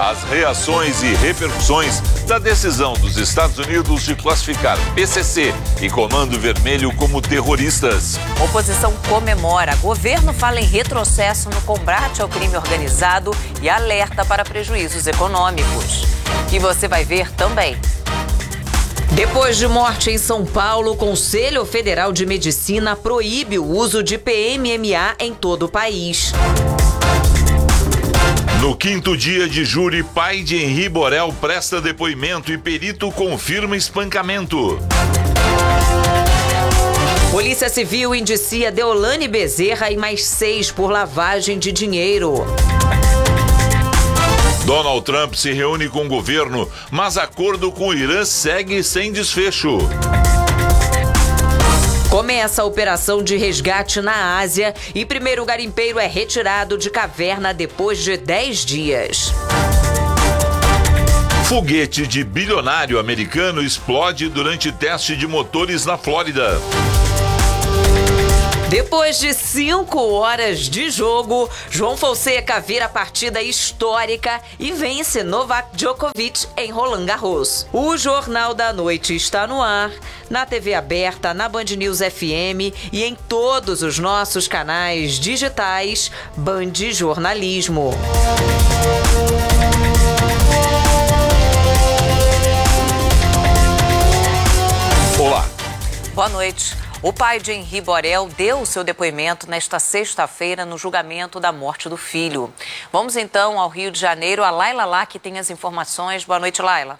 as reações e repercussões da decisão dos Estados Unidos de classificar PCC e Comando Vermelho como terroristas. Oposição comemora. Governo fala em retrocesso no combate ao crime organizado e alerta para prejuízos econômicos. Que você vai ver também. Depois de morte em São Paulo, o Conselho Federal de Medicina proíbe o uso de PMMA em todo o país. No quinto dia de júri, pai de Henri Borel presta depoimento e perito confirma espancamento. Polícia Civil indicia Deolane Bezerra e mais 6 por lavagem de dinheiro. Donald Trump se reúne com o governo, mas acordo com o Irã segue sem desfecho. Começa a operação de resgate na Ásia e primeiro garimpeiro é retirado de caverna depois de 10 dias. Foguete de bilionário americano explode durante teste de motores na Flórida. Depois de 5 horas de jogo, João Fonseca vira partida histórica e vence Novak Djokovic em Roland Garros. O Jornal da Noite está no ar, na TV aberta, na Band News FM e em todos os nossos canais digitais Band Jornalismo. Olá. Boa noite. O pai de Henri Borel deu o seu depoimento nesta sexta-feira no julgamento da morte do filho. Vamos então ao Rio de Janeiro. A Laila Lá que tem as informações. Boa noite, Laila.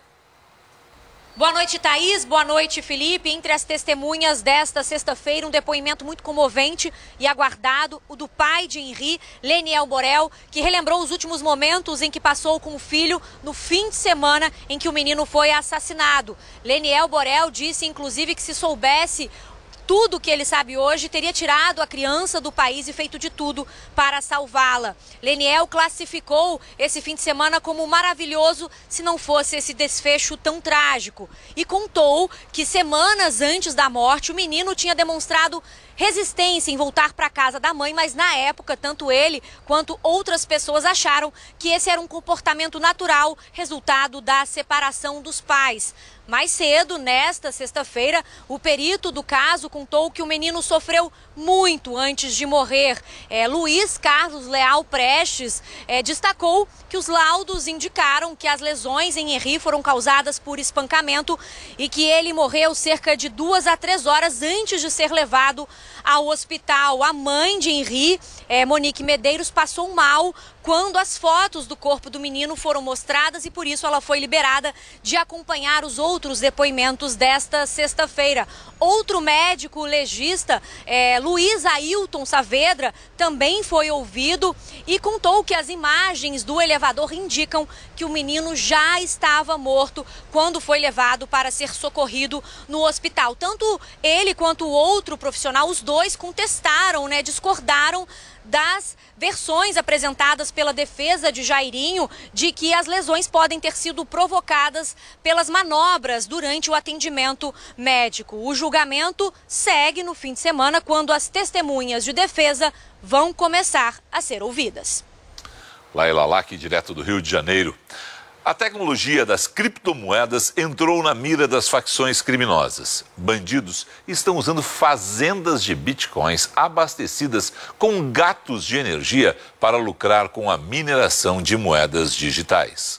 Boa noite, Thaís. Boa noite, Felipe. Entre as testemunhas desta sexta-feira, um depoimento muito comovente e aguardado, o do pai de Henri, Leniel Borel, que relembrou os últimos momentos em que passou com o filho no fim de semana em que o menino foi assassinado. Leniel Borel disse, inclusive, que se soubesse tudo que ele sabe hoje, teria tirado a criança do país e feito de tudo para salvá-la. Leniel classificou esse fim de semana como maravilhoso se não fosse esse desfecho tão trágico. E contou que semanas antes da morte, o menino tinha demonstrado resistência em voltar para a casa da mãe, mas na época, tanto ele quanto outras pessoas acharam que esse era um comportamento natural, resultado da separação dos pais. Mais cedo, nesta sexta-feira, o perito do caso contou que o menino sofreu muito antes de morrer. Luiz Carlos Leal Prestes destacou que os laudos indicaram que as lesões em Henri foram causadas por espancamento e que ele morreu cerca de 2 a 3 horas antes de ser levado ao hospital. A mãe de Henri, Monique Medeiros, passou mal quando as fotos do corpo do menino foram mostradas e por isso ela foi liberada de acompanhar os outros depoimentos desta sexta-feira. Outro médico legista, Luiz Ailton Saavedra, também foi ouvido e contou que as imagens do elevador indicam que o menino já estava morto quando foi levado para ser socorrido no hospital. Tanto ele quanto o outro profissional, os dois contestaram, discordaram das versões apresentadas pela defesa de Jairinho de que as lesões podem ter sido provocadas pelas manobras durante o atendimento médico. O julgamento segue no fim de semana, quando as testemunhas de defesa vão começar a ser ouvidas. Laila Lack, direto do Rio de Janeiro. A tecnologia das criptomoedas entrou na mira das facções criminosas. Bandidos estão usando fazendas de bitcoins abastecidas com gatos de energia para lucrar com a mineração de moedas digitais.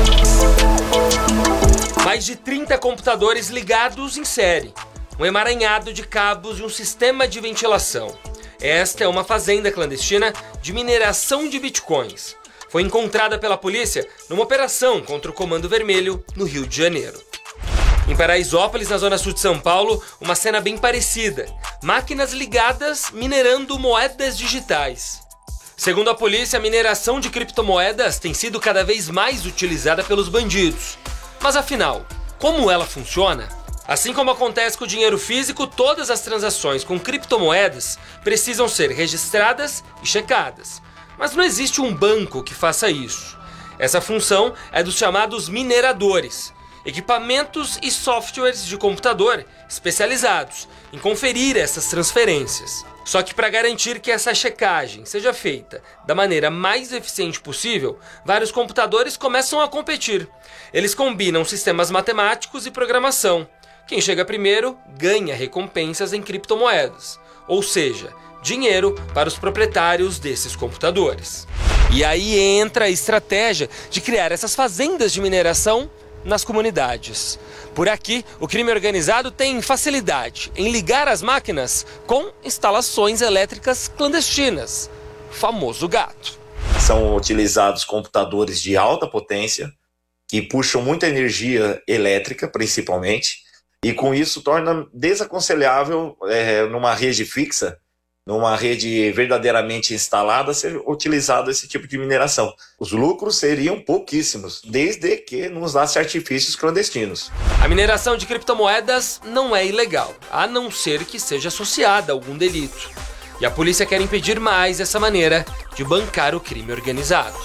Mais de 30 computadores ligados em série, um emaranhado de cabos e um sistema de ventilação. Esta é uma fazenda clandestina de mineração de bitcoins. Foi encontrada pela polícia numa operação contra o Comando Vermelho no Rio de Janeiro. Em Paraisópolis, na zona sul de São Paulo, uma cena bem parecida. Máquinas ligadas minerando moedas digitais. Segundo a polícia, a mineração de criptomoedas tem sido cada vez mais utilizada pelos bandidos. Mas afinal, como ela funciona? Assim como acontece com o dinheiro físico, todas as transações com criptomoedas precisam ser registradas e checadas. Mas não existe um banco que faça isso. Essa função é dos chamados mineradores, equipamentos e softwares de computador especializados em conferir essas transferências. Só que para garantir que essa checagem seja feita da maneira mais eficiente possível, vários computadores começam a competir. Eles combinam sistemas matemáticos e programação. Quem chega primeiro ganha recompensas em criptomoedas, ou seja, dinheiro para os proprietários desses computadores. E aí entra a estratégia de criar essas fazendas de mineração nas comunidades. Por aqui, o crime organizado tem facilidade em ligar as máquinas com instalações elétricas clandestinas, famoso gato. São utilizados computadores de alta potência, que puxam muita energia elétrica, principalmente, e com isso torna desaconselhável, numa rede fixa, numa rede verdadeiramente instalada, ser utilizado esse tipo de mineração. Os lucros seriam pouquíssimos, desde que não usasse artifícios clandestinos. A mineração de criptomoedas não é ilegal, a não ser que seja associada a algum delito. E a polícia quer impedir mais essa maneira de bancar o crime organizado.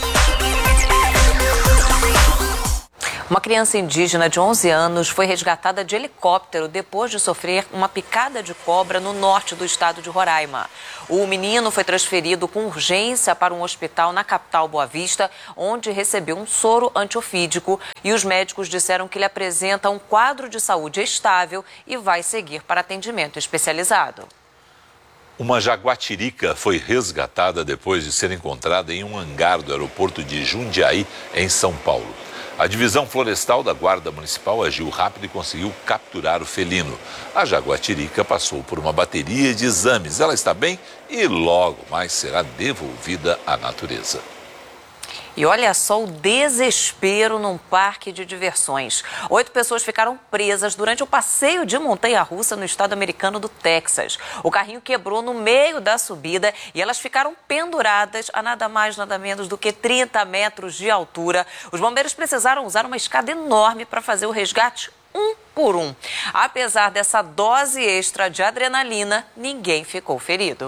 Uma criança indígena de 11 anos foi resgatada de helicóptero depois de sofrer uma picada de cobra no norte do estado de Roraima. O menino foi transferido com urgência para um hospital na capital Boa Vista, onde recebeu um soro antiofídico, e os médicos disseram que ele apresenta um quadro de saúde estável e vai seguir para atendimento especializado. Uma jaguatirica foi resgatada depois de ser encontrada em um hangar do aeroporto de Jundiaí, em São Paulo. A divisão florestal da Guarda Municipal agiu rápido e conseguiu capturar o felino. A jaguatirica passou por uma bateria de exames. Ela está bem e logo mais será devolvida à natureza. E olha só o desespero num parque de diversões. 8 pessoas ficaram presas durante o passeio de montanha-russa no estado americano do Texas. O carrinho quebrou no meio da subida e elas ficaram penduradas a nada mais, nada menos do que 30 metros de altura. Os bombeiros precisaram usar uma escada enorme para fazer o resgate um por um. Apesar dessa dose extra de adrenalina, ninguém ficou ferido.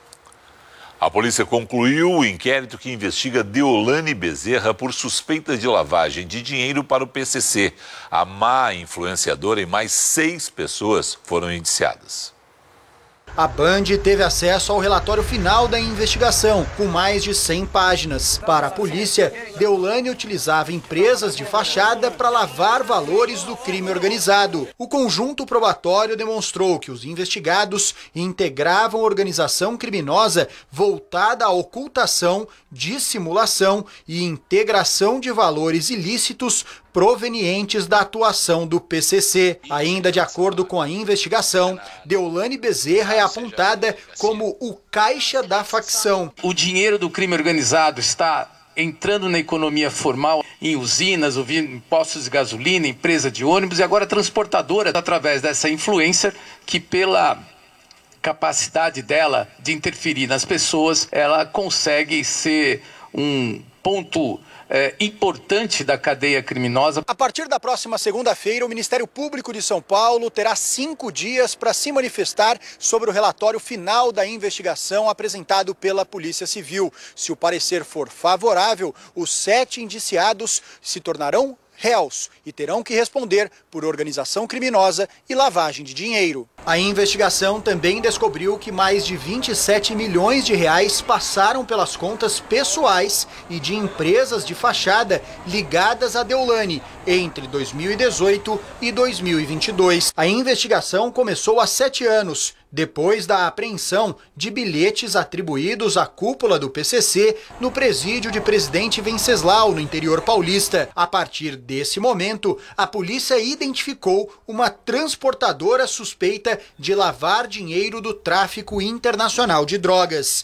A polícia concluiu o inquérito que investiga Deolane Bezerra por suspeita de lavagem de dinheiro para o PCC. A má influenciadora e mais 6 pessoas foram indiciadas. A Band teve acesso ao relatório final da investigação, com mais de 100 páginas. Para a polícia, Deolane utilizava empresas de fachada para lavar valores do crime organizado. O conjunto probatório demonstrou que os investigados integravam organização criminosa voltada à ocultação, dissimulação e integração de valores ilícitos provenientes da atuação do PCC. Ainda de acordo com a investigação, Deolane Bezerra é apontada como o caixa da facção. O dinheiro do crime organizado está entrando na economia formal, em usinas, em postos de gasolina, empresa de ônibus e agora transportadora, através dessa influencer que, pela capacidade dela de interferir nas pessoas, ela consegue ser um ponto importante da cadeia criminosa. A partir da próxima segunda-feira, o Ministério Público de São Paulo terá 5 dias para se manifestar sobre o relatório final da investigação apresentado pela Polícia Civil. Se o parecer for favorável, os 7 indiciados se tornarão réus e terão que responder por organização criminosa e lavagem de dinheiro. A investigação também descobriu que mais de 27 milhões de reais passaram pelas contas pessoais e de empresas de fachada ligadas a Deolane entre 2018 e 2022. A investigação começou há 7 anos, depois da apreensão de bilhetes atribuídos à cúpula do PCC no presídio de Presidente Venceslau, no interior paulista. A partir desse momento, a polícia identificou uma transportadora suspeita de lavar dinheiro do tráfico internacional de drogas.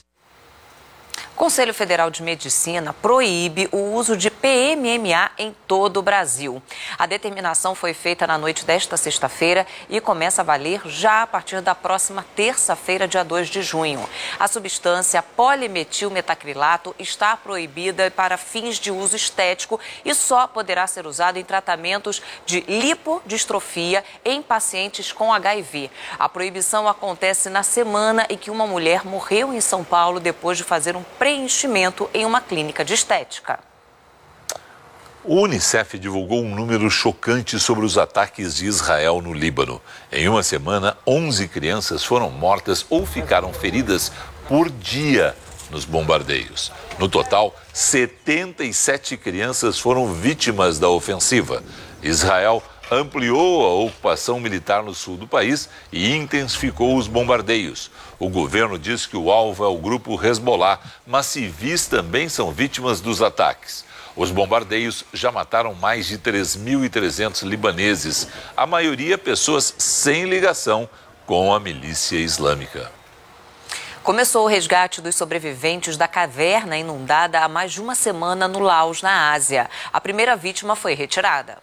O Conselho Federal de Medicina proíbe o uso de PMMA em todo o Brasil. A determinação foi feita na noite desta sexta-feira e começa a valer já a partir da próxima terça-feira, dia 2 de junho. A substância polimetilmetacrilato está proibida para fins de uso estético e só poderá ser usado em tratamentos de lipodistrofia em pacientes com HIV. A proibição acontece na semana em que uma mulher morreu em São Paulo depois de fazer um preenchimento em uma clínica de estética. O Unicef divulgou um número chocante sobre os ataques de Israel no Líbano. Em uma semana, 11 crianças foram mortas ou ficaram feridas por dia nos bombardeios. No total, 77 crianças foram vítimas da ofensiva. Israel ampliou a ocupação militar no sul do país e intensificou os bombardeios. O governo diz que o alvo é o grupo Hezbollah, mas civis também são vítimas dos ataques. Os bombardeios já mataram mais de 3.300 libaneses, a maioria pessoas sem ligação com a milícia islâmica. Começou o resgate dos sobreviventes da caverna inundada há mais de uma semana no Laos, na Ásia. A primeira vítima foi retirada.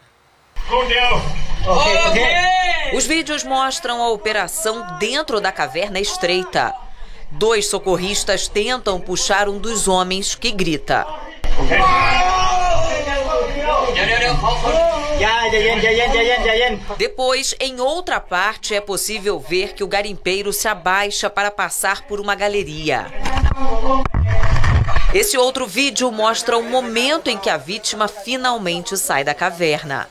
Os vídeos mostram a operação dentro da caverna estreita. 2 socorristas tentam puxar um dos homens que grita. Depois, em outra parte, é possível ver que o garimpeiro se abaixa para passar por uma galeria. Esse outro vídeo mostra o momento em que a vítima finalmente sai da caverna.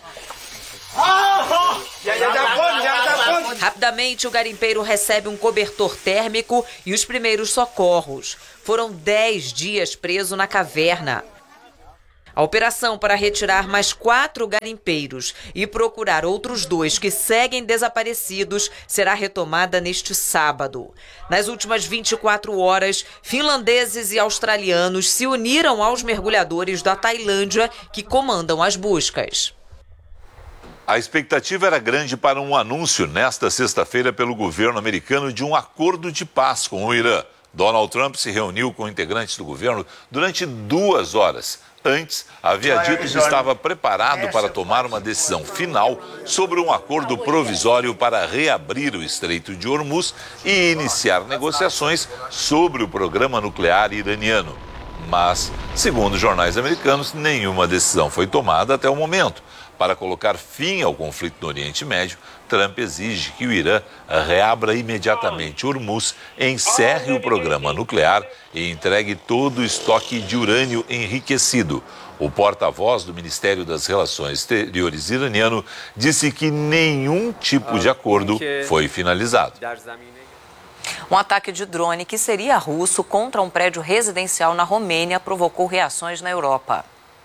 Rapidamente, o garimpeiro recebe um cobertor térmico e os primeiros socorros. Foram 10 dias preso na caverna. A operação para retirar mais 4 garimpeiros e procurar outros 2 que seguem desaparecidos será retomada neste sábado. Nas últimas 24 horas, finlandeses e australianos se uniram aos mergulhadores da Tailândia que comandam as buscas. A expectativa era grande para um anúncio nesta sexta-feira pelo governo americano de um acordo de paz com o Irã. Donald Trump se reuniu com integrantes do governo durante 2 horas. Antes, havia dito que estava preparado para tomar uma decisão final sobre um acordo provisório para reabrir o Estreito de Hormuz e iniciar negociações sobre o programa nuclear iraniano. Mas, segundo jornais americanos, nenhuma decisão foi tomada até o momento. Para colocar fim ao conflito no Oriente Médio, Trump exige que o Irã reabra imediatamente Hormuz, encerre o programa nuclear e entregue todo o estoque de urânio enriquecido. O porta-voz do Ministério das Relações Exteriores iraniano disse que nenhum tipo de acordo foi finalizado. Um ataque de drone que seria russo contra um prédio residencial na Romênia provocou reações na Europa.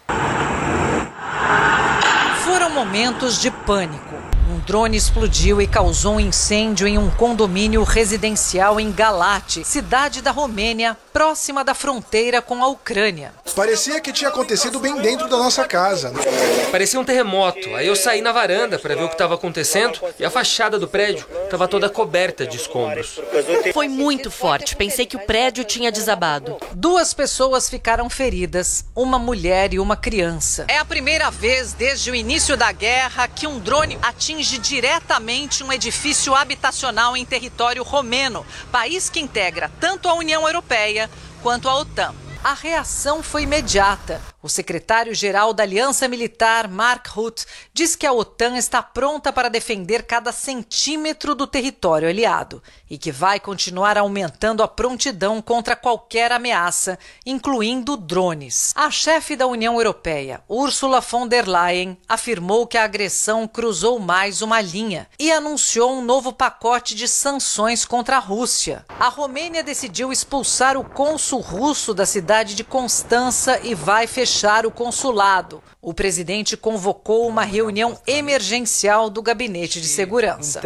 Foram momentos de pânico. Um drone explodiu e causou um incêndio em um condomínio residencial em Galate, cidade da Romênia, próxima da fronteira com a Ucrânia. Parecia que tinha acontecido bem dentro da nossa casa. Parecia um terremoto. Aí eu saí na varanda para ver o que estava acontecendo e a fachada do prédio estava toda coberta de escombros. Foi muito forte. Pensei que o prédio tinha desabado. 2 pessoas ficaram feridas, uma mulher e uma criança. É a primeira vez desde o início da guerra que um drone atinge diretamente um edifício habitacional em território romeno, país que integra tanto a União Europeia quanto a OTAN. A reação foi imediata. O secretário-geral da Aliança Militar, Mark Rutte, diz que a OTAN está pronta para defender cada centímetro do território aliado e que vai continuar aumentando a prontidão contra qualquer ameaça, incluindo drones. A chefe da União Europeia, Ursula von der Leyen, afirmou que a agressão cruzou mais uma linha e anunciou um novo pacote de sanções contra a Rússia. A Romênia decidiu expulsar o cônsul russo da cidade de Constança e vai fechar o consulado. O presidente convocou uma reunião emergencial do Gabinete de Segurança.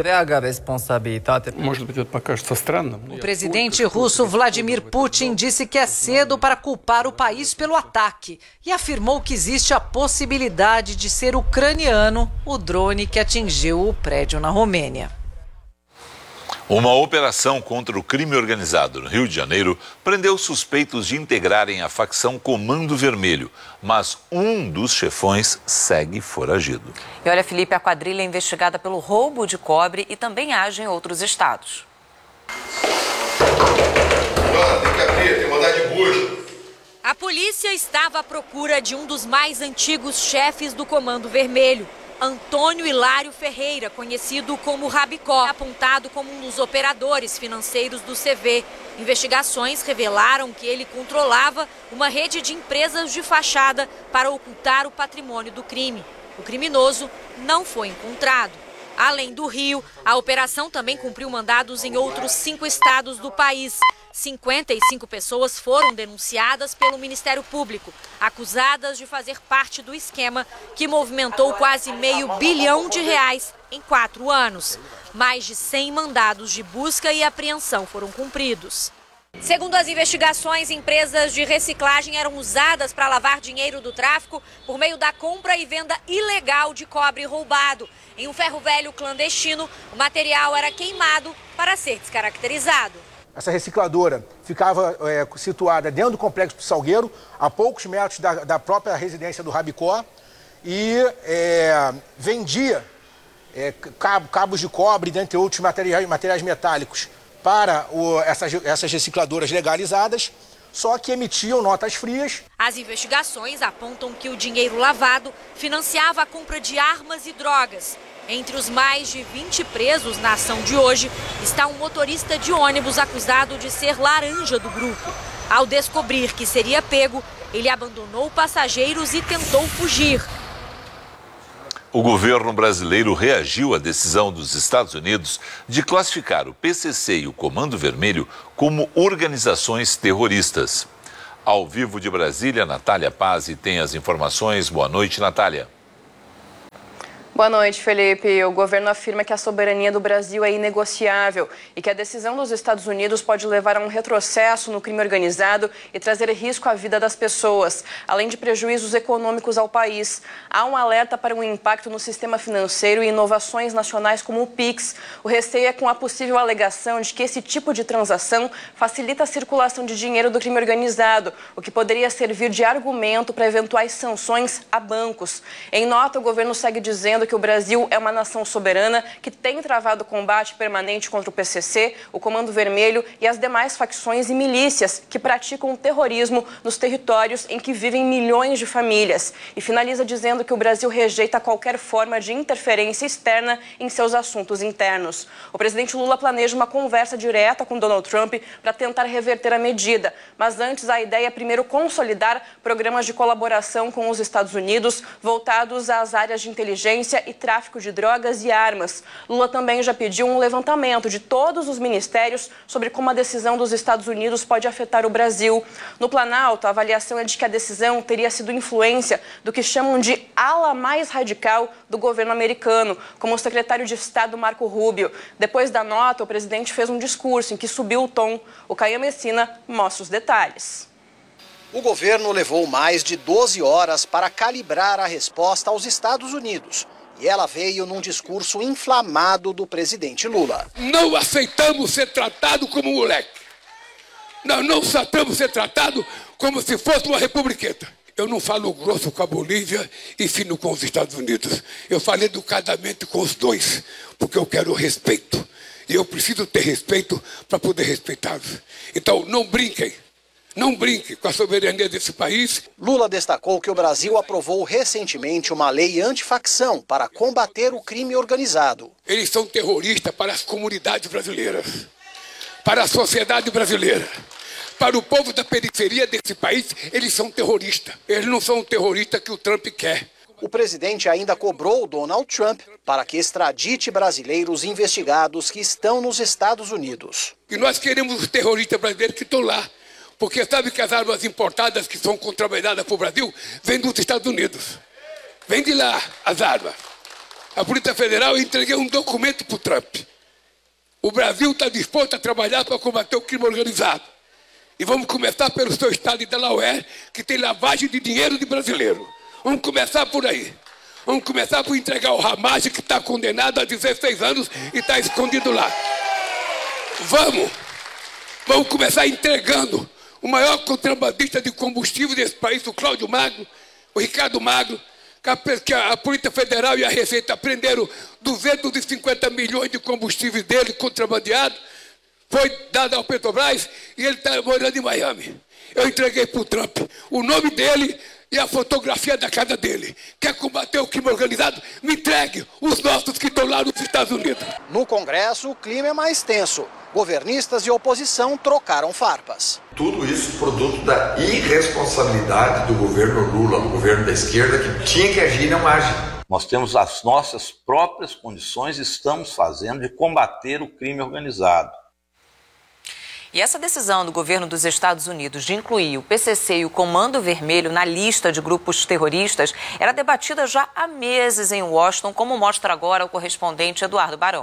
O presidente russo Vladimir Putin disse que é cedo para culpar o país pelo ataque e afirmou que existe a possibilidade de ser ucraniano o drone que atingiu o prédio na Romênia. Uma operação contra o crime organizado no Rio de Janeiro prendeu suspeitos de integrarem a facção Comando Vermelho, mas um dos chefões segue foragido. E olha, Felipe, a quadrilha é investigada pelo roubo de cobre e também age em outros estados. Tem que abrir, tem mandar de busca. A polícia estava à procura de um dos mais antigos chefes do Comando Vermelho. Antônio Hilário Ferreira, conhecido como Rabicó, apontado como um dos operadores financeiros do CV. Investigações revelaram que ele controlava uma rede de empresas de fachada para ocultar o patrimônio do crime. O criminoso não foi encontrado. Além do Rio, a operação também cumpriu mandados em outros 5 estados do país. 55 pessoas foram denunciadas pelo Ministério Público, acusadas de fazer parte do esquema que movimentou quase R$500 bilhão em 4 anos. Mais de 100 mandados de busca e apreensão foram cumpridos. Segundo as investigações, empresas de reciclagem eram usadas para lavar dinheiro do tráfico por meio da compra e venda ilegal de cobre roubado. Em um ferro velho clandestino, o material era queimado para ser descaracterizado. Essa recicladora ficava situada dentro do Complexo do Salgueiro, a poucos metros da própria residência do Rabicó, e vendia cabos de cobre, dentre outros materiais metálicos, para essas recicladoras legalizadas, só que emitiam notas frias. As investigações apontam que o dinheiro lavado financiava a compra de armas e drogas. Entre os mais de 20 presos na ação de hoje, está um motorista de ônibus acusado de ser laranja do grupo. Ao descobrir que seria pego, ele abandonou passageiros e tentou fugir. O governo brasileiro reagiu à decisão dos Estados Unidos de classificar o PCC e o Comando Vermelho como organizações terroristas. Ao vivo de Brasília, Natália Pazzi tem as informações. Boa noite, Natália. Boa noite, Felipe. O governo afirma que a soberania do Brasil é inegociável e que a decisão dos Estados Unidos pode levar a um retrocesso no crime organizado e trazer risco à vida das pessoas, além de prejuízos econômicos ao país. Há um alerta para um impacto no sistema financeiro e inovações nacionais como o PIX. O receio é com a possível alegação de que esse tipo de transação facilita a circulação de dinheiro do crime organizado, o que poderia servir de argumento para eventuais sanções a bancos. Em nota, o governo segue dizendo que o Brasil é uma nação soberana que tem travado combate permanente contra o PCC, o Comando Vermelho e as demais facções e milícias que praticam terrorismo nos territórios em que vivem milhões de famílias. E finaliza dizendo que o Brasil rejeita qualquer forma de interferência externa em seus assuntos internos. O presidente Lula planeja uma conversa direta com Donald Trump para tentar reverter a medida. Mas antes, a ideia é primeiro consolidar programas de colaboração com os Estados Unidos voltados às áreas de inteligência e tráfico de drogas e armas. Lula também já pediu um levantamento de todos os ministérios sobre como a decisão dos Estados Unidos pode afetar o Brasil. No Planalto, a avaliação é de que a decisão teria sido influência do que chamam de ala mais radical do governo americano, como o secretário de Estado Marco Rubio. Depois da nota, o presidente fez um discurso em que subiu o tom. O Caio Messina mostra os detalhes. O governo levou mais de 12 horas para calibrar a resposta aos Estados Unidos. E ela veio num discurso inflamado do presidente Lula. Não aceitamos ser tratado como moleque. Nós não aceitamos ser tratado como se fosse uma republiqueta. Eu não falo grosso com a Bolívia e fino com os Estados Unidos. Eu falo educadamente com os dois, porque eu quero respeito. E eu preciso ter respeito para poder respeitá-los. Então, não brinquem. Não brinque com a soberania desse país. Lula destacou que o Brasil aprovou recentemente uma lei antifacção para combater o crime organizado. Eles são terroristas para as comunidades brasileiras, para a sociedade brasileira, para o povo da periferia desse país. Eles são terroristas. Eles não são o terrorista que o Trump quer. O presidente ainda cobrou Donald Trump para que extradite brasileiros investigados que estão nos Estados Unidos. E nós queremos os terroristas brasileiros que estão lá. Porque sabe que as armas importadas que são contrabandeadas para o Brasil vêm dos Estados Unidos. Vem de lá as armas. A Polícia Federal entreguei um documento para o Trump. O Brasil está disposto a trabalhar para combater o crime organizado. E vamos começar pelo seu estado de Delaware, que tem lavagem de dinheiro de brasileiro. Vamos começar por aí. Vamos começar por entregar o Ramage, que está condenado a 16 anos e está escondido lá. Vamos começar entregando o maior contrabandista de combustível desse país, o Cláudio Magno, o Ricardo Magno, que a Polícia Federal e a Receita prenderam 250 milhões de combustível dele contrabandeado, foi dado ao Petrobras e ele está morando em Miami. Eu entreguei para o Trump. O nome dele e a fotografia da casa dele. Quer combater o crime organizado? Me entregue os nossos que estão lá nos Estados Unidos. No Congresso, o clima é mais tenso. Governistas e oposição trocaram farpas. Tudo isso produto da irresponsabilidade do governo Lula, do governo da esquerda, que tinha que agir e não age. Nós temos as nossas próprias condições e estamos fazendo de combater o crime organizado. E essa decisão do governo dos Estados Unidos de incluir o PCC e o Comando Vermelho na lista de grupos terroristas era debatida já há meses em Washington, como mostra agora o correspondente Eduardo Barão.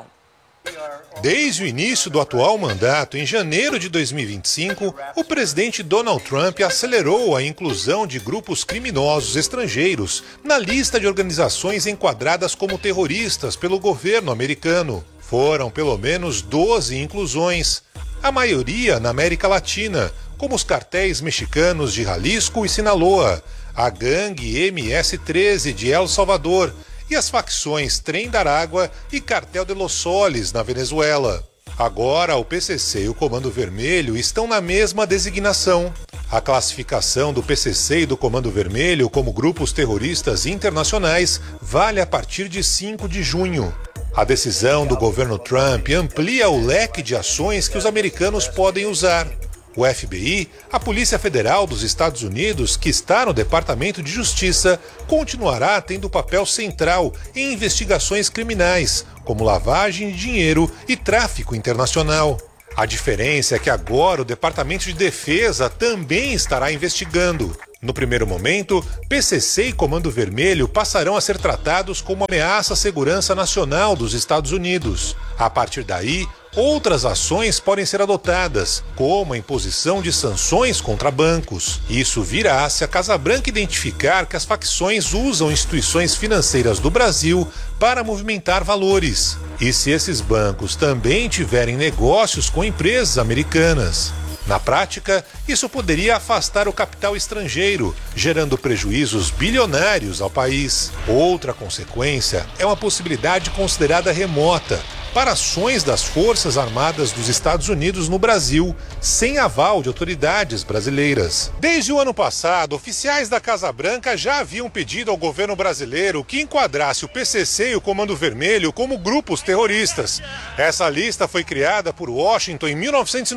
Desde o início do atual mandato, em janeiro de 2025, o presidente Donald Trump acelerou a inclusão de grupos criminosos estrangeiros na lista de organizações enquadradas como terroristas pelo governo americano. Foram pelo menos 12 inclusões, a maioria na América Latina, como os cartéis mexicanos de Jalisco e Sinaloa, a gangue MS-13 de El Salvador e as facções Trem da Aragua e Cartel de Los Soles na Venezuela. Agora, o PCC e o Comando Vermelho estão na mesma designação. A classificação do PCC e do Comando Vermelho como grupos terroristas internacionais vale a partir de 5 de junho. A decisão do governo Trump amplia o leque de ações que os americanos podem usar. O FBI, a Polícia Federal dos Estados Unidos, que está no Departamento de Justiça, continuará tendo papel central em investigações criminais, como lavagem de dinheiro e tráfico internacional. A diferença é que agora o Departamento de Defesa também estará investigando. No primeiro momento, PCC e Comando Vermelho passarão a ser tratados como ameaça à segurança nacional dos Estados Unidos. A partir daí, outras ações podem ser adotadas, como a imposição de sanções contra bancos. Isso virá se a Casa Branca identificar que as facções usam instituições financeiras do Brasil para movimentar valores. E se esses bancos também tiverem negócios com empresas americanas. Na prática, isso poderia afastar o capital estrangeiro, gerando prejuízos bilionários ao país. Outra consequência é uma possibilidade considerada remota para ações das Forças Armadas dos Estados Unidos no Brasil, sem aval de autoridades brasileiras. Desde o ano passado, oficiais da Casa Branca já haviam pedido ao governo brasileiro que enquadrasse o PCC e o Comando Vermelho como grupos terroristas. Essa lista foi criada por Washington em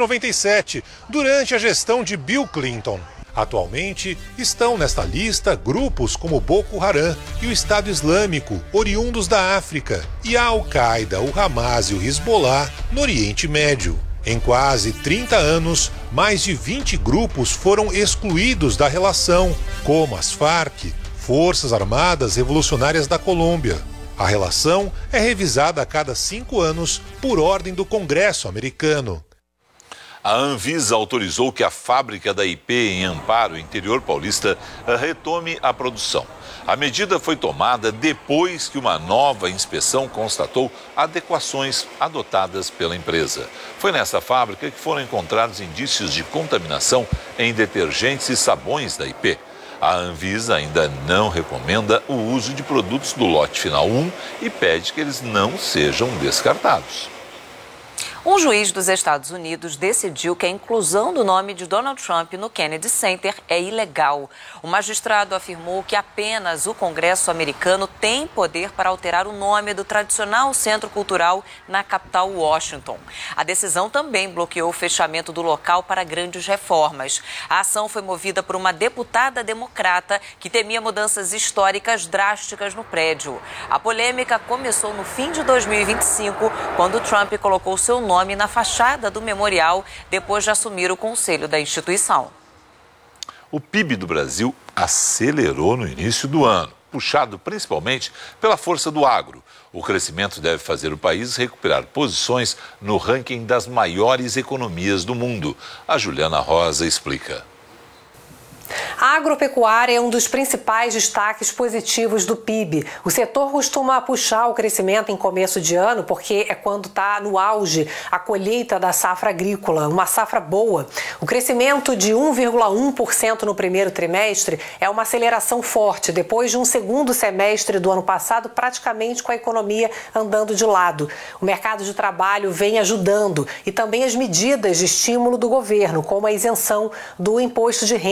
1997, durante a gestão de Bill Clinton. Atualmente, estão nesta lista grupos como Boko Haram e o Estado Islâmico, oriundos da África, e a Al-Qaeda, o Hamas e o Hezbollah no Oriente Médio. Em quase 30 anos, mais de 20 grupos foram excluídos da relação, como as Farc, Forças Armadas Revolucionárias da Colômbia. A relação é revisada a cada 5 anos por ordem do Congresso americano. A Anvisa autorizou que a fábrica da IP em Amparo, interior paulista, retome a produção. A medida foi tomada depois que uma nova inspeção constatou adequações adotadas pela empresa. Foi nessa fábrica que foram encontrados indícios de contaminação em detergentes e sabões da IP. A Anvisa ainda não recomenda o uso de produtos do lote final 1 e pede que eles não sejam descartados. Um juiz dos Estados Unidos decidiu que a inclusão do nome de Donald Trump no Kennedy Center é ilegal. O magistrado afirmou que apenas o Congresso americano tem poder para alterar o nome do tradicional centro cultural na capital Washington. A decisão também bloqueou o fechamento do local para grandes reformas. A ação foi movida por uma deputada democrata que temia mudanças históricas drásticas no prédio. A polêmica começou no fim de 2025, quando Trump colocou seu nome na fachada do memorial depois de assumir o conselho da instituição. O PIB do Brasil acelerou no início do ano, puxado principalmente pela força do agro. O crescimento deve fazer o país recuperar posições no ranking das maiores economias do mundo. A Juliana Rosa explica. A agropecuária é um dos principais destaques positivos do PIB. O setor costuma puxar o crescimento em começo de ano, porque é quando está no auge a colheita da safra agrícola, uma safra boa. O crescimento de 1,1% no primeiro trimestre é uma aceleração forte, depois de um segundo semestre do ano passado praticamente com a economia andando de lado. O mercado de trabalho vem ajudando e também as medidas de estímulo do governo, como a isenção do imposto de renda para quem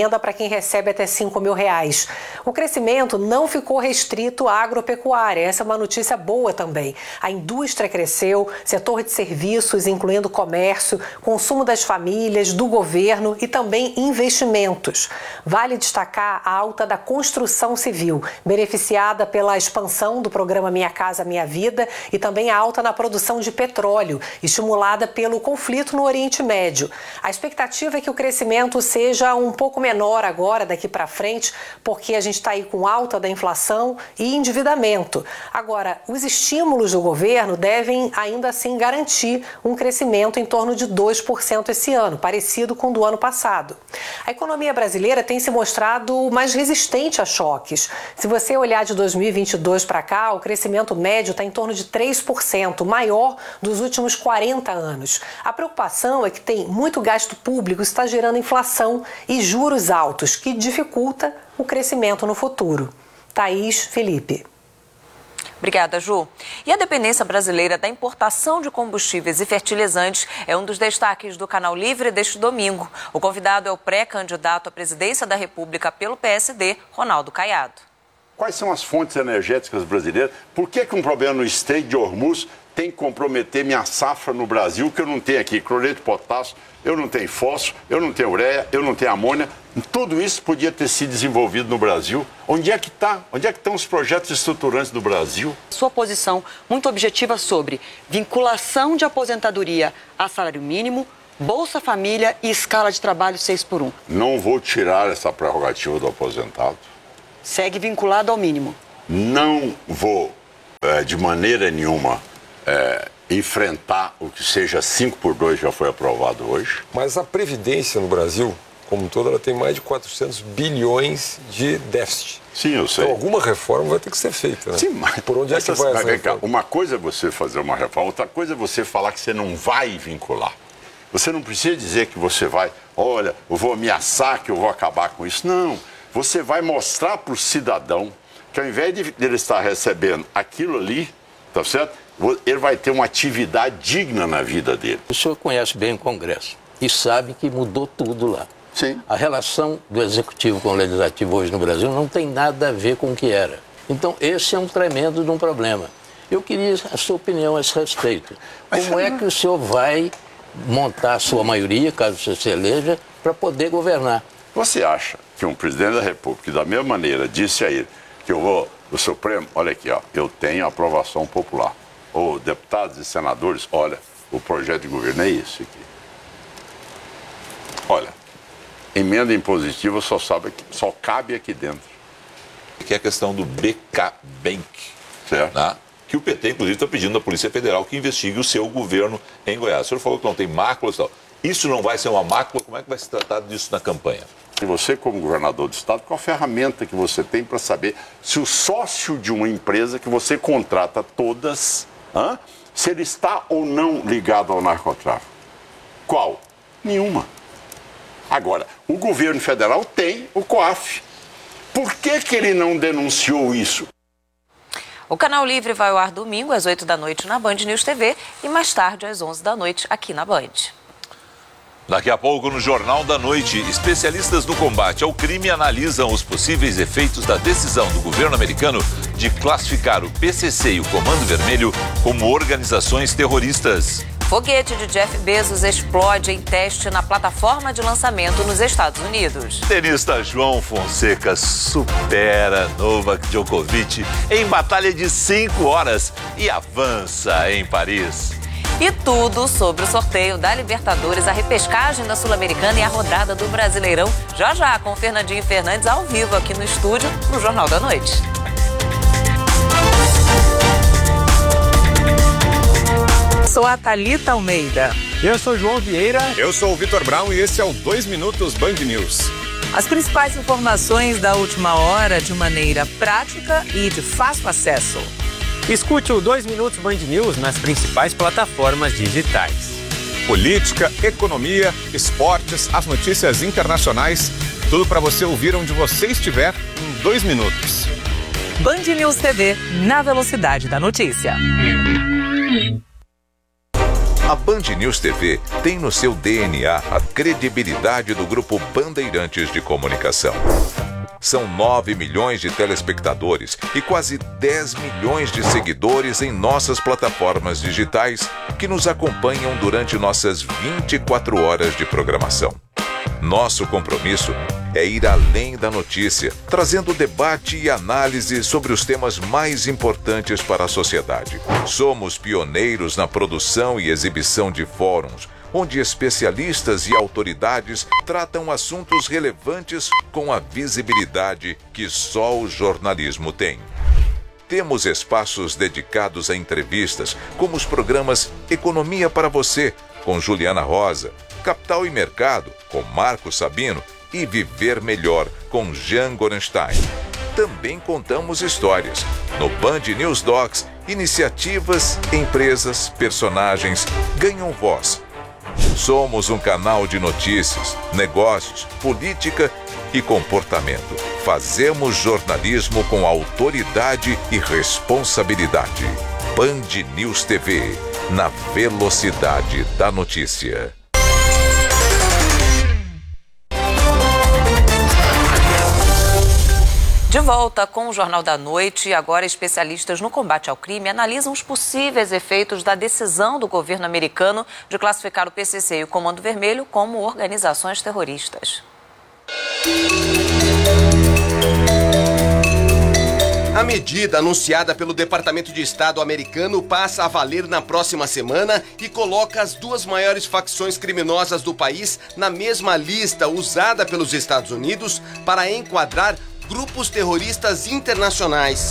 quem recebe até R$5.000. O crescimento não ficou restrito à agropecuária. Essa é uma notícia boa também. A indústria cresceu, setor de serviços, incluindo comércio, consumo das famílias, do governo e também investimentos. Vale destacar a alta da construção civil, beneficiada pela expansão do programa Minha Casa Minha Vida e também a alta na produção de petróleo, estimulada pelo conflito no Oriente Médio. A expectativa é que o crescimento seja um pouco menor agora, daqui para frente, porque a gente está aí com alta da inflação e endividamento. Agora, os estímulos do governo devem ainda assim garantir um crescimento em torno de 2% esse ano, parecido com o do ano passado. A economia brasileira tem se mostrado mais resistente a choques. Se você olhar de 2022 para cá, o crescimento médio está em torno de 3%, maior dos últimos 40 anos. A preocupação é que tem muito gasto público, está gerando inflação e juros altos, que dificulta o crescimento no futuro. Thaís, Felipe. Obrigada, Ju. E a dependência brasileira da importação de combustíveis e fertilizantes é um dos destaques do Canal Livre deste domingo. O convidado é o pré-candidato à presidência da República pelo PSD, Ronaldo Caiado. Quais são as fontes energéticas brasileiras? Por que um problema no Estreito de Hormuz tem que comprometer minha safra no Brasil, que eu não tenho aqui cloreto de potássio, eu não tenho fósforo, eu não tenho ureia, eu não tenho amônia? Tudo isso podia ter sido desenvolvido no Brasil. Onde é que está? Onde é que estão os projetos estruturantes do Brasil? Sua posição muito objetiva sobre vinculação de aposentadoria a salário mínimo, Bolsa Família e escala de trabalho 6x1. Não vou tirar essa prerrogativa do aposentado. Segue vinculado ao mínimo. Não vou, de maneira nenhuma, enfrentar o que seja 5x2, já foi aprovado hoje. Mas a Previdência no Brasil, como um todo, ela tem mais de 400 bilhões de déficit. Sim, eu sei. Então alguma reforma vai ter que ser feita, né? Sim, mas por onde é que vai essa reforma? Uma coisa é você fazer uma reforma, outra coisa é você falar que você não vai vincular. Você não precisa dizer que você vai, olha, eu vou ameaçar que eu vou acabar com isso. Não, você vai mostrar para o cidadão que ao invés de ele estar recebendo aquilo ali, tá certo? Ele vai ter uma atividade digna na vida dele. O senhor conhece bem o Congresso e sabe que mudou tudo lá. Sim. A relação do Executivo com o Legislativo hoje no Brasil não tem nada a ver com o que era. Então, esse é um tremendo de um problema. Eu queria a sua opinião a esse respeito. Como é que o senhor vai montar a sua maioria, caso você se eleja, para poder governar? Você acha que um presidente da República, da mesma maneira, disse a ele que eu vou, o Supremo, olha aqui, ó, eu tenho aprovação popular. Ou deputados e senadores, olha, o projeto de governo é isso aqui. Olha, emenda impositiva só cabe aqui dentro. Que é a questão do BK Bank, certo? Né? Que o PT, inclusive, está pedindo à Polícia Federal que investigue o seu governo em Goiás. O senhor falou que não tem máculas e tal. Isso não vai ser uma mácula? Como é que vai se tratar disso na campanha? E você, como governador do estado, qual a ferramenta que você tem para saber se o sócio de uma empresa que você contrata todas, se ele está ou não ligado ao narcotráfico? Qual? Nenhuma. Agora, o governo federal tem o COAF. Por que ele não denunciou isso? O Canal Livre vai ao ar domingo às 8 da noite na Band News TV e mais tarde às 11 da noite aqui na Band. Daqui a pouco, no Jornal da Noite, especialistas no combate ao crime analisam os possíveis efeitos da decisão do governo americano de classificar o PCC e o Comando Vermelho como organizações terroristas. Foguete de Jeff Bezos explode em teste na plataforma de lançamento nos Estados Unidos. Tenista João Fonseca supera Novak Djokovic em batalha de 5 horas e avança em Paris. E tudo sobre o sorteio da Libertadores, a repescagem da Sul-Americana e a rodada do Brasileirão. Já com Fernandinho Fernandes ao vivo aqui no estúdio, no Jornal da Noite. Sou a Thalita Almeida. Eu sou João Vieira. Eu sou o Vitor Brown e esse é o 2 Minutos Band News. As principais informações da última hora de maneira prática e de fácil acesso. Escute o 2 Minutos Band News nas principais plataformas digitais. Política, economia, esportes, as notícias internacionais, tudo para você ouvir onde você estiver em 2 minutos. Band News TV, na velocidade da notícia. A Band News TV tem no seu DNA a credibilidade do Grupo Bandeirantes de Comunicação. São 9 milhões de telespectadores e quase 10 milhões de seguidores em nossas plataformas digitais que nos acompanham durante nossas 24 horas de programação. Nosso compromisso é ir além da notícia, trazendo debate e análise sobre os temas mais importantes para a sociedade. Somos pioneiros na produção e exibição de fóruns, onde especialistas e autoridades tratam assuntos relevantes com a visibilidade que só o jornalismo tem. Temos espaços dedicados a entrevistas, como os programas Economia para Você, com Juliana Rosa, Capital e Mercado, com Marco Sabino, e Viver Melhor, com Jean Gorenstein. Também contamos histórias. No Band News Docs, iniciativas, empresas, personagens ganham voz. Somos um canal de notícias, negócios, política e comportamento. Fazemos jornalismo com autoridade e responsabilidade. Band News TV, na velocidade da notícia. De volta com o Jornal da Noite, agora especialistas no combate ao crime analisam os possíveis efeitos da decisão do governo americano de classificar o PCC e o Comando Vermelho como organizações terroristas. A medida anunciada pelo Departamento de Estado americano passa a valer na próxima semana e coloca as duas maiores facções criminosas do país na mesma lista usada pelos Estados Unidos para enquadrar grupos terroristas internacionais.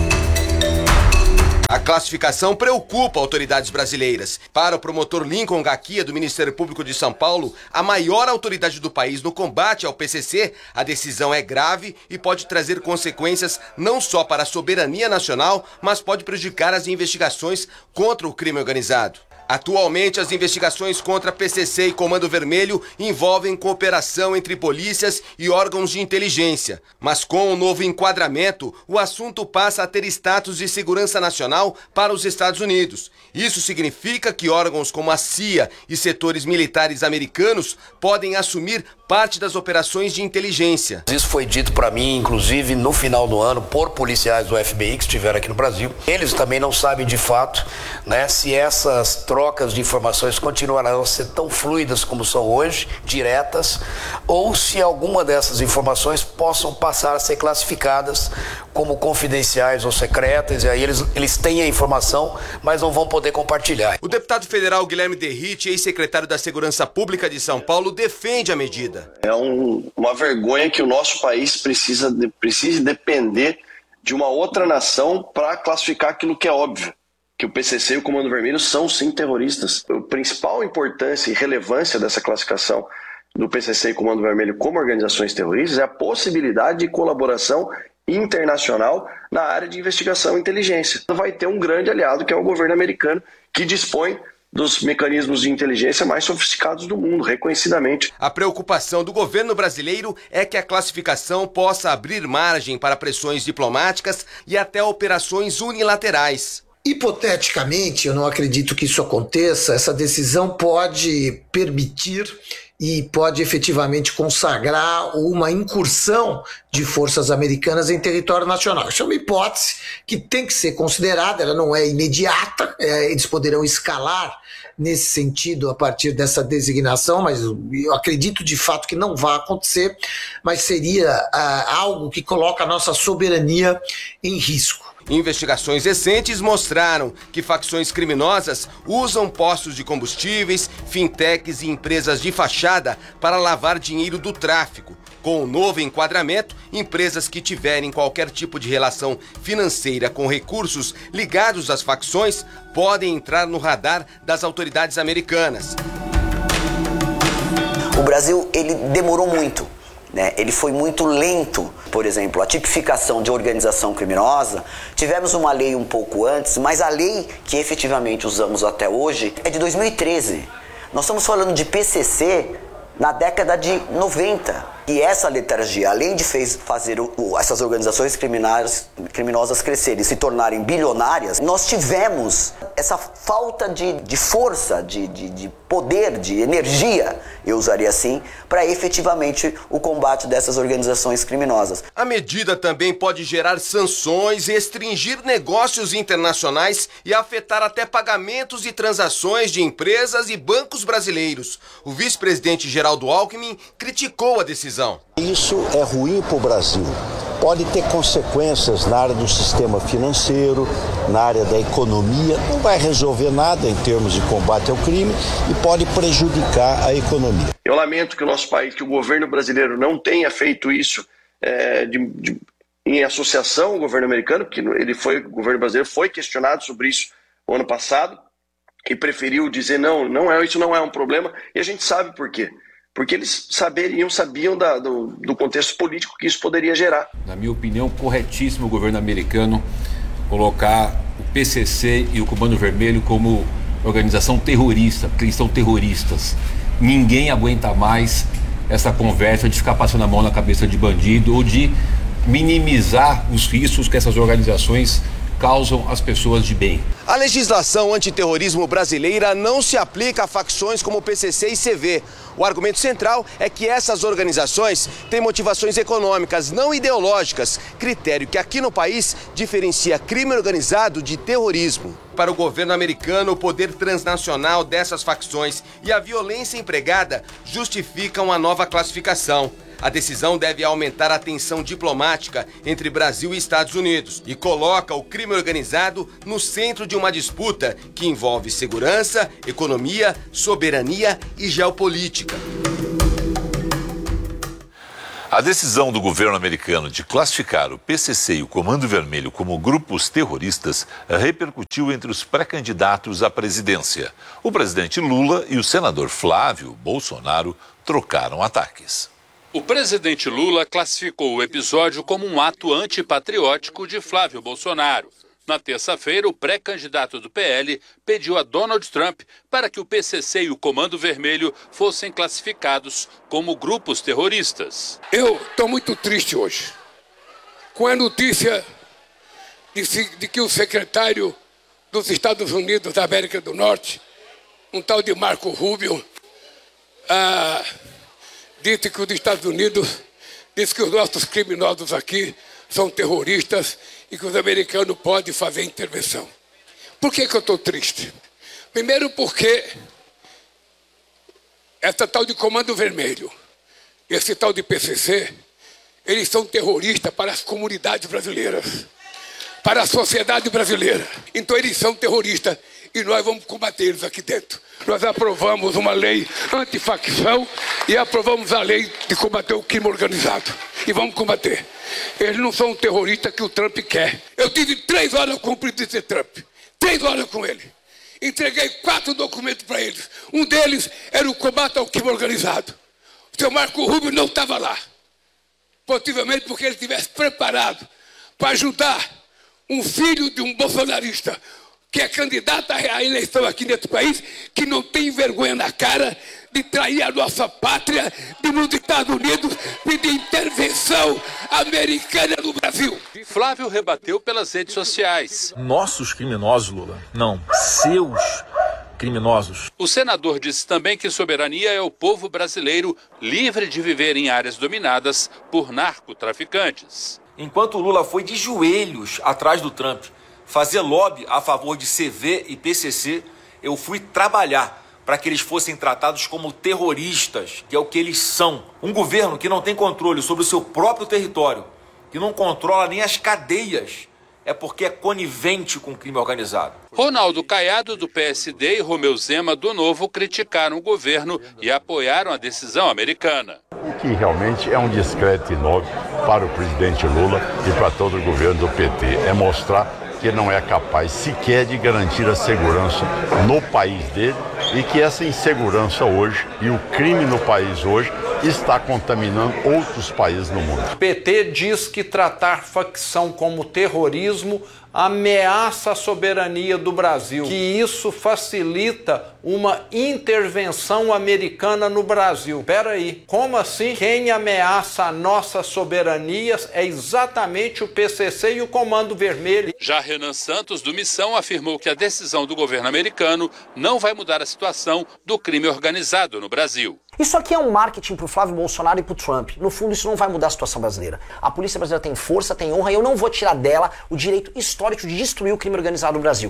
A classificação preocupa autoridades brasileiras. Para o promotor Lincoln Gaquia, do Ministério Público de São Paulo, a maior autoridade do país no combate ao PCC, a decisão é grave e pode trazer consequências não só para a soberania nacional, mas pode prejudicar as investigações contra o crime organizado. Atualmente, as investigações contra PCC e Comando Vermelho envolvem cooperação entre polícias e órgãos de inteligência. Mas com o novo enquadramento, o assunto passa a ter status de segurança nacional para os Estados Unidos. Isso significa que órgãos como a CIA e setores militares americanos podem assumir parte das operações de inteligência. Isso foi dito para mim, inclusive, no final do ano, por policiais do FBI que estiveram aqui no Brasil. Eles também não sabem de fato, né, se essas trocas de informações continuarão a ser tão fluidas como são hoje, diretas, ou se alguma dessas informações possam passar a ser classificadas como confidenciais ou secretas, e aí eles têm a informação, mas não vão poder compartilhar. O deputado federal Guilherme Derrite, ex-secretário da Segurança Pública de São Paulo, defende a medida. É uma vergonha que o nosso país precise depender de uma outra nação para classificar aquilo que é óbvio, que o PCC e o Comando Vermelho são sim terroristas. A principal importância e relevância dessa classificação do PCC e Comando Vermelho como organizações terroristas é a possibilidade de colaboração internacional na área de investigação e inteligência. Vai ter um grande aliado que é o governo americano, que dispõe dos mecanismos de inteligência mais sofisticados do mundo, reconhecidamente. A preocupação do governo brasileiro é que a classificação possa abrir margem para pressões diplomáticas e até operações unilaterais. Hipoteticamente, eu não acredito que isso aconteça, essa decisão pode permitir e pode efetivamente consagrar uma incursão de forças americanas em território nacional. Isso é uma hipótese que tem que ser considerada, ela não é imediata, eles poderão escalar nesse sentido a partir dessa designação, mas eu acredito de fato que não vai acontecer, mas seria algo que coloca a nossa soberania em risco. Investigações recentes mostraram que facções criminosas usam postos de combustíveis, fintechs e empresas de fachada para lavar dinheiro do tráfico. Com o novo enquadramento, empresas que tiverem qualquer tipo de relação financeira com recursos ligados às facções podem entrar no radar das autoridades americanas. O Brasil, ele demorou muito. Ele foi muito lento. Por exemplo, a tipificação de organização criminosa, tivemos uma lei um pouco antes, mas a lei que efetivamente usamos até hoje é de 2013. Nós estamos falando de PCC na década de 90. E essa letargia, além de fazer essas organizações criminosas crescerem e se tornarem bilionárias, nós tivemos essa falta de força, de poder, de energia, eu usaria assim, para efetivamente o combate dessas organizações criminosas. A medida também pode gerar sanções, restringir negócios internacionais e afetar até pagamentos e transações de empresas e bancos brasileiros. O vice-presidente Geraldo Alckmin criticou a decisão. Isso é ruim para o Brasil. Pode ter consequências na área do sistema financeiro, na área da economia, não vai resolver nada em termos de combate ao crime e pode prejudicar a economia. Eu lamento que o nosso país, que o governo brasileiro não tenha feito isso em associação ao governo americano, porque o governo brasileiro foi questionado sobre isso no ano passado e preferiu dizer isso não é um problema, e a gente sabe por quê. Porque eles sabiam do contexto político que isso poderia gerar. Na minha opinião, corretíssimo o governo americano colocar o PCC e o Comando Vermelho como organização terrorista, porque eles são terroristas. Ninguém aguenta mais essa conversa de ficar passando a mão na cabeça de bandido ou de minimizar os riscos que essas organizações causam às pessoas de bem. A legislação antiterrorismo brasileira não se aplica a facções como o PCC e CV. O argumento central é que essas organizações têm motivações econômicas, não ideológicas, critério que aqui no país diferencia crime organizado de terrorismo. Para o governo americano, o poder transnacional dessas facções e a violência empregada justificam a nova classificação. A decisão deve aumentar a tensão diplomática entre Brasil e Estados Unidos e coloca o crime organizado no centro de uma disputa que envolve segurança, economia, soberania e geopolítica. A decisão do governo americano de classificar o PCC e o Comando Vermelho como grupos terroristas repercutiu entre os pré-candidatos à presidência. O presidente Lula e o senador Flávio Bolsonaro trocaram ataques. O presidente Lula classificou o episódio como um ato antipatriótico de Flávio Bolsonaro. Na terça-feira, o pré-candidato do PL pediu a Donald Trump para que o PCC e o Comando Vermelho fossem classificados como grupos terroristas. Eu estou muito triste hoje com a notícia de que o secretário dos Estados Unidos da América do Norte, um tal de Marco Rubio, disse que os Estados Unidos diz que os nossos criminosos aqui são terroristas e que os americanos podem fazer intervenção. Por que eu estou triste? Primeiro porque essa tal de Comando Vermelho, esse tal de PCC, eles são terroristas para as comunidades brasileiras, para a sociedade brasileira. Então eles são terroristas e nós vamos combater eles aqui dentro. Nós aprovamos uma lei antifacção e aprovamos a lei de combater o crime organizado. E vamos combater. Eles não são terroristas que o Trump quer. Eu tive 3 horas com o presidente Trump. 3 horas com ele. Entreguei 4 documentos para eles. Um deles era o combate ao crime organizado. O seu Marco Rubio não estava lá. Possivelmente porque ele estivesse preparado para ajudar um filho de um bolsonarista que é candidato à eleição aqui nesse país, que não tem vergonha na cara de trair a nossa pátria, de nos Estados Unidos pedir intervenção americana no Brasil. Flávio rebateu pelas redes sociais. Nossos criminosos, Lula. Não, seus criminosos. O senador disse também que soberania é o povo brasileiro livre de viver em áreas dominadas por narcotraficantes. Enquanto Lula foi de joelhos atrás do Trump fazer lobby a favor de CV e PCC, eu fui trabalhar para que eles fossem tratados como terroristas, que é o que eles são. Um governo que não tem controle sobre o seu próprio território, que não controla nem as cadeias, é porque é conivente com o crime organizado. Ronaldo Caiado, do PSD, e Romeu Zema, do Novo, criticaram o governo e apoiaram a decisão americana. O que realmente é um discreto enorme para o presidente Lula e para todo o governo do PT é mostrar que ele não é capaz sequer de garantir a segurança no país dele e que essa insegurança hoje e o crime no país hoje está contaminando outros países no mundo. O PT diz que tratar facção como terrorismo ameaça a soberania do Brasil, que isso facilita uma intervenção americana no Brasil. Espera aí, como assim? Quem ameaça a nossa soberania é exatamente o PCC e o Comando Vermelho. Já Renan Santos, do Missão, afirmou que a decisão do governo americano não vai mudar a situação do crime organizado no Brasil. Isso aqui é um marketing pro Flávio Bolsonaro e pro Trump. No fundo, isso não vai mudar a situação brasileira. A polícia brasileira tem força, tem honra, e eu não vou tirar dela o direito histórico de destruir o crime organizado no Brasil.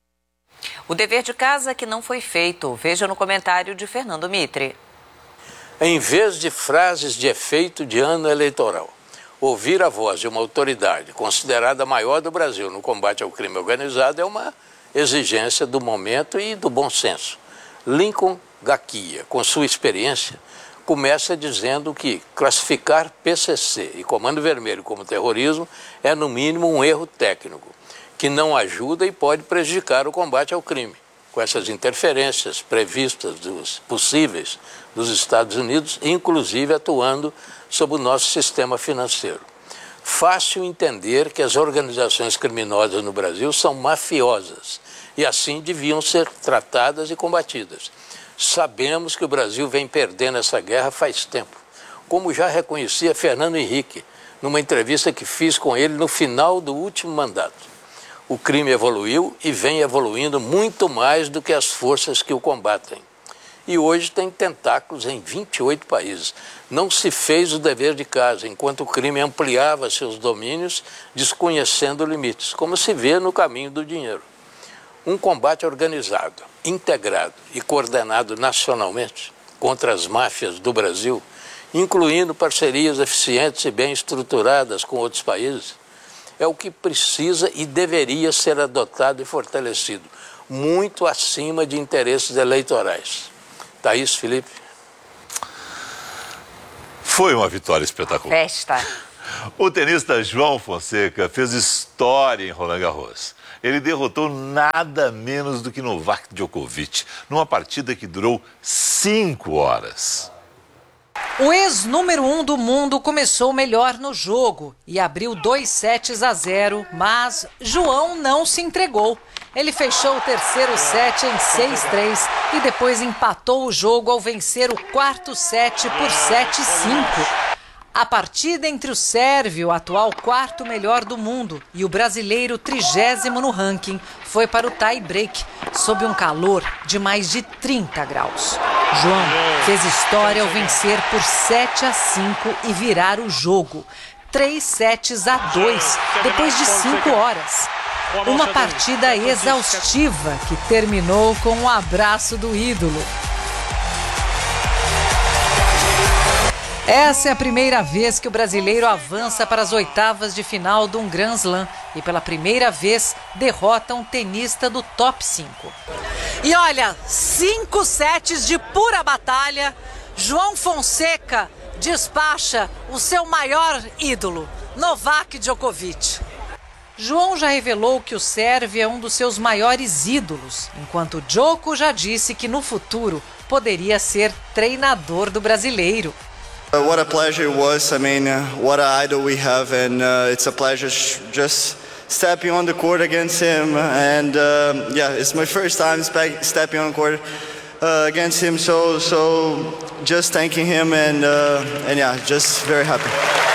O dever de casa que não foi feito. Veja no comentário de Fernando Mitre. Em vez de frases de efeito de ano eleitoral, ouvir a voz de uma autoridade considerada a maior do Brasil no combate ao crime organizado é uma exigência do momento e do bom senso. Lincoln Gaquia, com sua experiência, começa dizendo que classificar PCC e Comando Vermelho como terrorismo é, no mínimo, um erro técnico, que não ajuda e pode prejudicar o combate ao crime, com essas interferências previstas possíveis dos Estados Unidos, inclusive atuando sobre o nosso sistema financeiro. Fácil entender que as organizações criminosas no Brasil são mafiosas e assim deviam ser tratadas e combatidas. Sabemos que o Brasil vem perdendo essa guerra faz tempo, como já reconhecia Fernando Henrique, numa entrevista que fiz com ele no final do último mandato. O crime evoluiu e vem evoluindo muito mais do que as forças que o combatem. E hoje tem tentáculos em 28 países. Não se fez o dever de casa, enquanto o crime ampliava seus domínios, desconhecendo limites, como se vê no caminho do dinheiro. Um combate organizado, integrado e coordenado nacionalmente contra as máfias do Brasil, incluindo parcerias eficientes e bem estruturadas com outros países, é o que precisa e deveria ser adotado e fortalecido, muito acima de interesses eleitorais. Thaís, Felipe. Foi uma vitória espetacular. Festa. O tenista João Fonseca fez história em Roland Garros. Ele derrotou nada menos do que Novak Djokovic, numa partida que durou 5 horas. O ex-número 1 do mundo começou melhor no jogo e abriu 2-0, mas João não se entregou. Ele fechou o terceiro set em 6-3 e depois empatou o jogo ao vencer o quarto set por 7-5. A partida entre o sérvio, atual quarto melhor do mundo, e o brasileiro 30º no ranking, foi para o tie-break, sob um calor de mais de 30 graus. João fez história ao vencer por 7-5 e virar o jogo. 3-2, depois de 5 horas. Uma partida exaustiva que terminou com um abraço do ídolo. Essa é a primeira vez que o brasileiro avança para as oitavas de final de um Grand Slam e pela primeira vez derrota um tenista do top 5. E olha, 5 sets de pura batalha, João Fonseca despacha o seu maior ídolo, Novak Djokovic. João já revelou que o sérvio é um dos seus maiores ídolos, enquanto Djoko já disse que no futuro poderia ser treinador do brasileiro. What a pleasure it was. I mean, what an idol we have, and it's a pleasure just stepping on the court against him. And yeah, it's my first time stepping on the court against him. So just thanking him and yeah, just very happy.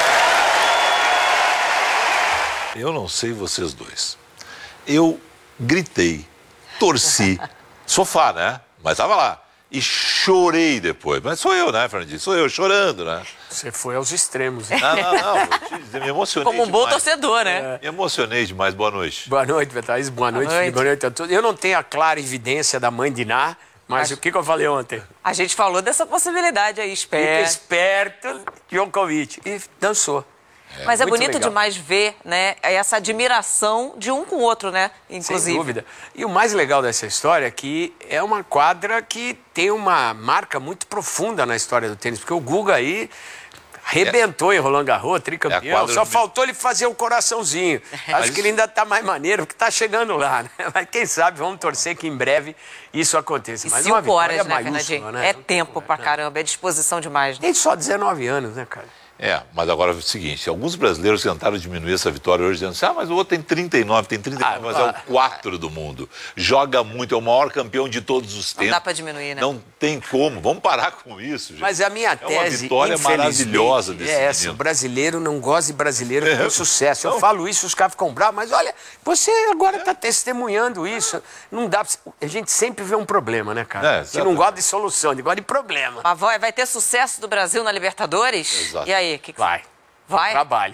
Eu não sei vocês dois. Eu gritei, torci, sofá, né? Mas tava lá. E chorei depois. Mas sou eu, né, Fernandinho? Sou eu chorando, né? Você foi aos extremos. Hein? Não. Me emocionei como um bom demais. torcedor, né? Me emocionei demais. Boa noite. Boa noite, Thaís. Boa noite, Felipe. Boa noite a todos. Eu não tenho a clara evidência da mãe de Ná, mas o que eu falei ontem? A gente falou dessa possibilidade aí, esperto. Esperto, Djokovic. E dançou. Mas é bonito legal. demais ver, né, essa admiração de um com o outro, né, inclusive. Sem dúvida. E o mais legal dessa história é que é uma quadra que tem uma marca muito profunda na história do tênis, porque o Guga aí Arrebentou em Roland Garros, tricampeão. Só faltou ele fazer o coraçãozinho. Acho que ele ainda tá mais maneiro, porque tá chegando lá, né? Mas quem sabe, vamos torcer que em breve isso aconteça. Mas 5 horas, né, Fernandinho? Né? É tempo pra caramba, é disposição demais. Tem só 19 anos, né, cara? Mas agora é o seguinte, alguns brasileiros tentaram diminuir essa vitória hoje, dizendo assim, mas o outro tem 39, mas é o 4 do mundo. Joga muito, é o maior campeão de todos os tempos. Não dá pra diminuir, né? Não tem como, vamos parar com isso, gente. Mas a minha tese, é uma vitória maravilhosa desse essa, o brasileiro não gosta de brasileiro com sucesso. Eu falo isso, os caras ficam bravos, mas olha, você agora tá testemunhando isso. Não dá pra... A gente sempre vê um problema, né, cara? Você não gosta de solução, a gente gosta de problema. Mas vai ter sucesso do Brasil na Libertadores? Exato. E aí? Vai. Vai? Trabalho.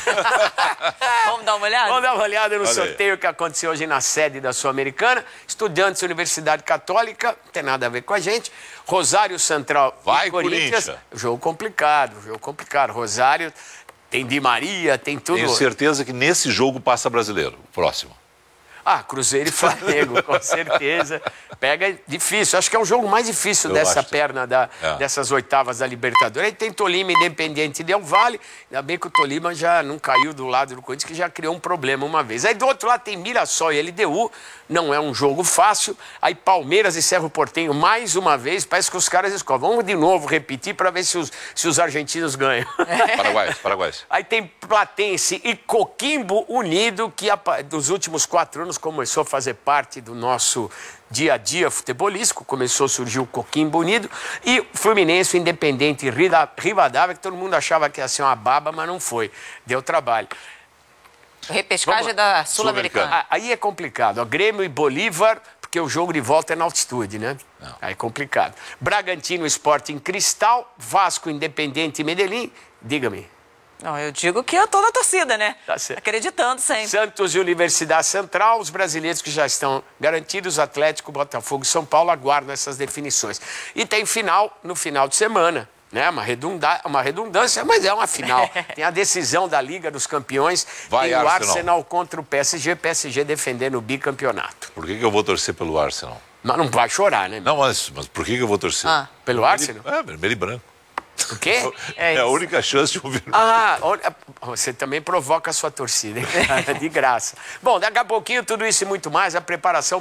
Vamos dar uma olhada? Vamos dar uma olhada no sorteio que aconteceu hoje na sede da Sul-Americana. Estudiantes Universidade Católica, não tem nada a ver com a gente. Rosário Central e Corinthians. Jogo complicado. Rosário tem Di Maria, tem tudo. Tenho certeza que nesse jogo passa brasileiro. Próximo. Cruzeiro e Flamengo, com certeza. Pega difícil. Acho que é o jogo mais difícil dessa perna dessas oitavas da Libertadores. Aí tem Tolima, Independiente Del Valle. Ainda bem que o Tolima já não caiu do lado do Corinthians, que já criou um problema uma vez. Aí do outro lado tem Mirassol e LDU. Não é um jogo fácil. Aí Palmeiras e Cerro Porteño, mais uma vez. Parece que os caras escolhem. Vamos de novo repetir para ver se os argentinos ganham. Paraguaios. Aí tem Platense e Coquimbo Unido, que dos últimos 4 anos começou a fazer parte do nosso dia a dia futebolístico, começou a surgir o Coquimbo Unido, e Fluminense, Independente Rivadavia, que todo mundo achava que ia ser uma baba, mas não foi, deu trabalho. Repescagem da Sul-Americana. Aí é complicado, Grêmio e Bolívar, porque o jogo de volta é na altitude, né? Aí é complicado. Bragantino, Sporting Cristal, Vasco, Independente e Medellín, diga-me. Não, eu digo que eu tô na torcida, né? Tá certo. Acreditando sempre. Santos e Universidade Central, os brasileiros que já estão garantidos, Atlético, Botafogo e São Paulo aguardam essas definições. E tem final no final de semana, né? Uma redundância, mas é uma final. Tem a decisão da Liga dos Campeões, tem o Arsenal contra o PSG defendendo o bicampeonato. Por que eu vou torcer pelo Arsenal? Mas não vai chorar, né? Não, mas por que eu vou torcer? Pelo Arsenal? Vermelho e branco. O quê? É a única chance de um vermelho. Você também provoca a sua torcida, hein? De graça. Bom, daqui a pouquinho tudo isso e muito mais, a preparação